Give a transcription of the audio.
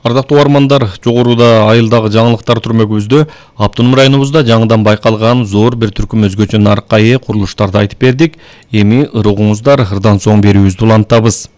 Ардактуу угармандар, жогоруда айылдагы жаңылыктар түрмөгүбүздө Автоном районубузда жаңыдан байкалган зор бир түркүм өзгөчө нарыкка ээ курулуштарды айтып бердик. Эми ырыгыңыздар ырдан соң берүүбүздү улантабыз.